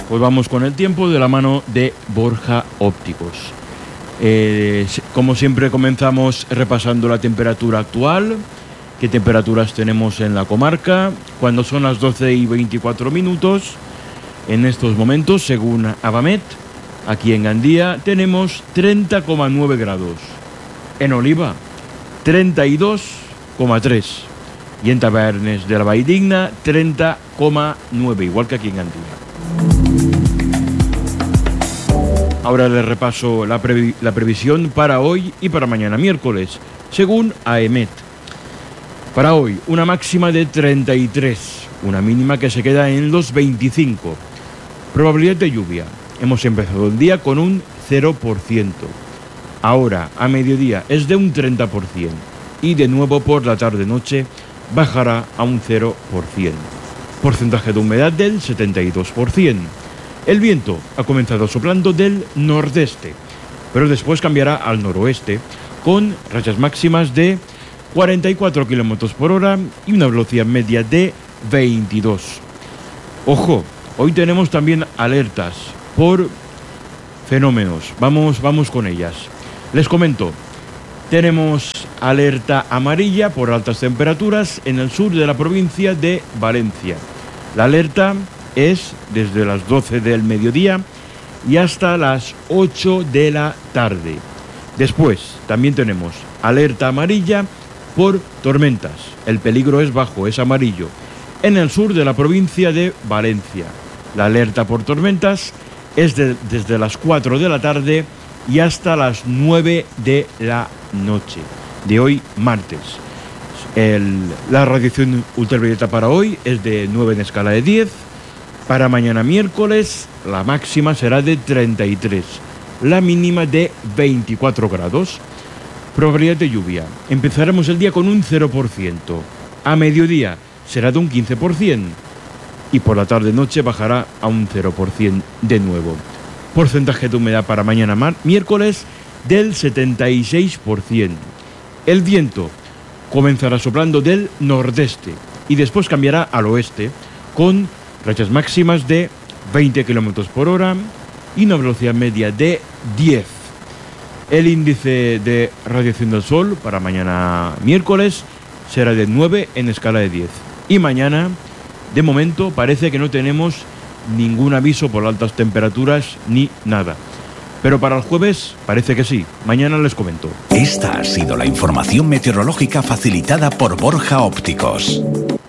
Pues vamos con el tiempo de la mano de Borja Ópticos. Como siempre comenzamos repasando la temperatura actual, qué temperaturas tenemos en la comarca, cuando son las 12:24. En estos momentos, según Avamet, aquí en Gandía tenemos 30,9 grados. En Oliva, 32,3. Y en Tabernes de la Valldigna, 30,9, igual que aquí en Gandía. Ahora les repaso la previsión para hoy y para mañana miércoles, según AEMET. Para hoy, una máxima de 33, una mínima que se queda en los 25. Probabilidad de lluvia. Hemos empezado el día con un 0%. Ahora, a mediodía, es de un 30%. Y de nuevo por la tarde-noche bajará a un 0%. Porcentaje de humedad del 72%. El viento ha comenzado soplando del nordeste, pero después cambiará al noroeste, con rachas máximas de 44 km por hora y una velocidad media de 22. Ojo, hoy tenemos también alertas por fenómenos. Vamos con ellas. Les comento, tenemos alerta amarilla por altas temperaturas en el sur de la provincia de Valencia. La alerta es desde las 12 del mediodía y hasta las 8 de la tarde. Después también tenemos alerta amarilla por tormentas. El peligro es bajo, es amarillo, en el sur de la provincia de Valencia. La alerta por tormentas es desde las 4 de la tarde y hasta las 9 de la noche de hoy martes. La radiación ultravioleta para hoy es de 9 en escala de 10. Para mañana miércoles la máxima será de 33, la mínima de 24 grados. Probabilidad de lluvia. Empezaremos el día con un 0%. A mediodía será de un 15% y por la tarde-noche bajará a un 0% de nuevo. Porcentaje de humedad para mañana miércoles del 76%. El viento comenzará soplando del nordeste y después cambiará al oeste con rachas máximas de 20 km por hora y una velocidad media de 10. El índice de radiación del sol para mañana miércoles será de 9 en escala de 10. Y mañana, de momento, parece que no tenemos ningún aviso por altas temperaturas ni nada. Pero para el jueves parece que sí. Mañana les comento. Esta ha sido la información meteorológica facilitada por Borja Ópticos.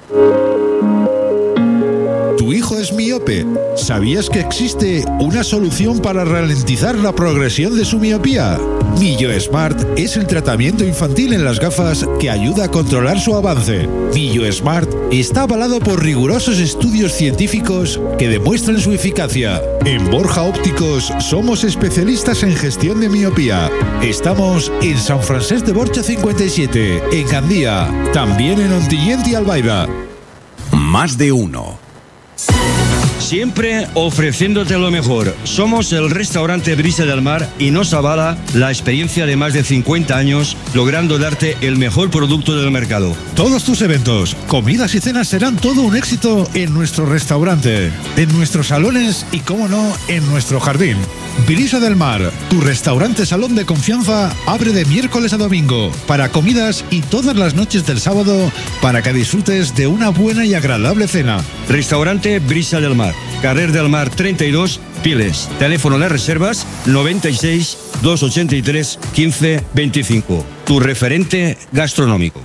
¿Tu hijo es miope? ¿Sabías que existe una solución para ralentizar la progresión de su miopía? Millo Smart es el tratamiento infantil en las gafas que ayuda a controlar su avance. Millo Smart está avalado por rigurosos estudios científicos que demuestran su eficacia. En Borja Ópticos somos especialistas en gestión de miopía. Estamos en San Francesc de Borja 57, en Gandía, también en Ontinyent y Albaida. Más de uno. Siempre ofreciéndote lo mejor. Somos el restaurante Brisa del Mar y nos avala la experiencia de más de 50 años logrando darte el mejor producto del mercado. Todos tus eventos, comidas y cenas serán todo un éxito en nuestro restaurante, en nuestros salones y, cómo no, en nuestro jardín. Brisa del Mar, tu restaurante salón de confianza, abre de miércoles a domingo para comidas y todas las noches del sábado para que disfrutes de una buena y agradable cena. Restaurante Brisa del Mar, Carrer del Mar 32, Piles. Teléfono de reservas 96 283 15 25. Tu referente gastronòmico.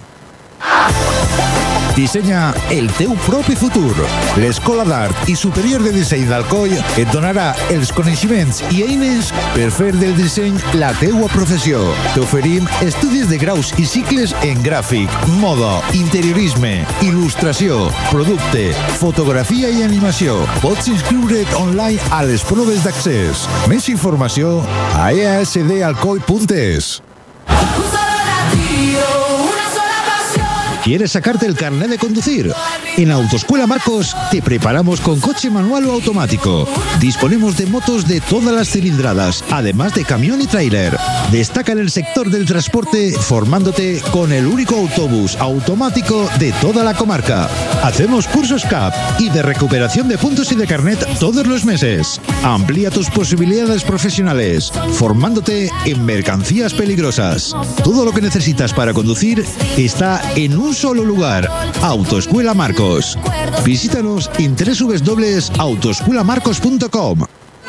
Dissenya el teu propi futur. L'Escola d'Art i Superior de Disseny d'Alcoi et donarà els coneixements i eines per fer del disseny la teua professió. T'oferim estudis de graus i cicles en gràfic, moda, interiorisme, il·lustració, producte, fotografia i animació. Pots inscriure't online a les proves d'accés. Més informació a easdalcoi.es. ¿Quieres sacarte el carnet de conducir? En Autoescuela Marcos te preparamos con coche manual o automático. Disponemos de motos de todas las cilindradas, además de camión y tráiler. Destaca en el sector del transporte formándote con el único autobús automático de toda la comarca. Hacemos cursos CAP y de recuperación de puntos y de carnet todos los meses. Amplía tus posibilidades profesionales, formándote en mercancías peligrosas. Todo lo que necesitas para conducir está en un solo lugar. Autoescuela Marcos. Visítanos en www.autoescuelamarcos.com.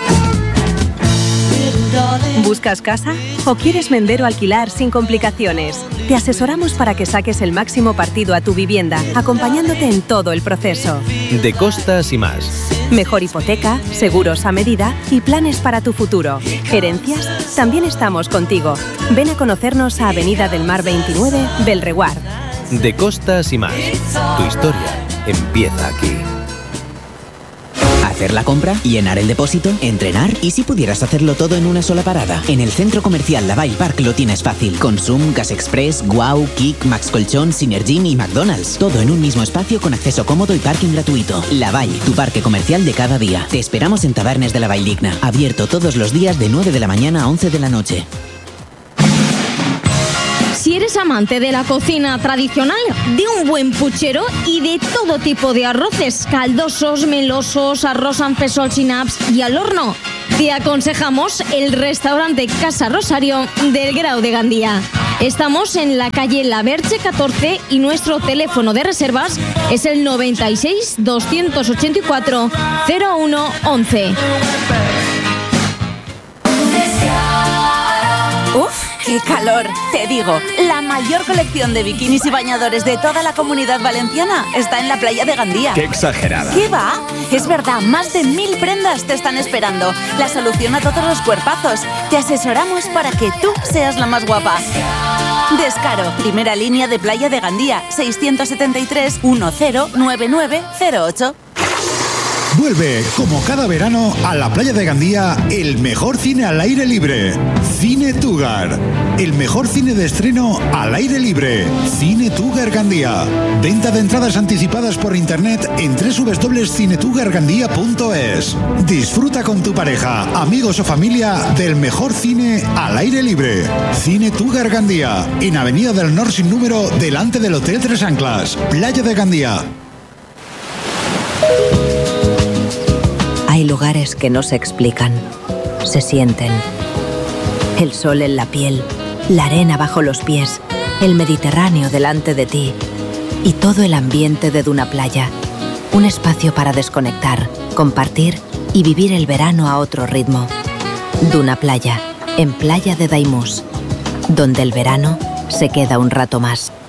¿Buscas casa? ¿O quieres vender o alquilar sin complicaciones? Te asesoramos para que saques el máximo partido a tu vivienda, acompañándote en todo el proceso. De Costas y más. Mejor hipoteca, seguros a medida y planes para tu futuro. ¿Herencias? También estamos contigo. Ven a conocernos a Avenida del Mar 29, Belreguard. De Costas y más. Tu historia empieza aquí. Hacer la compra, llenar el depósito, entrenar y si pudieras hacerlo todo en una sola parada. En el centro comercial Laval Park lo tienes fácil. Consum, Gas Express, Guau, Kik, Max Colchón, Synergy y McDonald's. Todo en un mismo espacio con acceso cómodo y parking gratuito. Laval, tu parque comercial de cada día. Te esperamos en Tabernes de la Valldigna. Abierto todos los días de 9 de la mañana a 11 de la noche. Si eres amante de la cocina tradicional, de un buen puchero y de todo tipo de arroces, caldosos, melosos, arroz amb fesols y naps y al horno, te aconsejamos el restaurante Casa Rosario del Grau de Gandía. Estamos en la calle La Verge 14 y nuestro teléfono de reservas es el 96 284 0111. ¡Uf! ¡Qué calor! Te digo, la mayor colección de bikinis y bañadores de toda la Comunidad Valenciana está en la playa de Gandía. ¡Qué exagerada! ¿Qué va? Es verdad, más de 1000 prendas te están esperando. La solución a todos los cuerpazos. Te asesoramos para que tú seas la más guapa. Descaro, primera línea de playa de Gandía, 673 109908. Vuelve, como cada verano, a la playa de Gandía, el mejor cine al aire libre. Cine Tugar. El mejor cine de estreno al aire libre. Cine Tugar Gandía. Venta de entradas anticipadas por internet en www.cinetugargandía.es. Disfruta con tu pareja, amigos o familia del mejor cine al aire libre. Cine Tugar Gandía. En Avenida del Nor sin número, delante del Hotel Tres Anclas. Playa de Gandía. Hay lugares que no se explican, se sienten. El sol en la piel, la arena bajo los pies, el Mediterráneo delante de ti y todo el ambiente de Duna Playa. Un espacio para desconectar, compartir y vivir el verano a otro ritmo. Duna Playa, en Playa de Daimús, donde el verano se queda un rato más.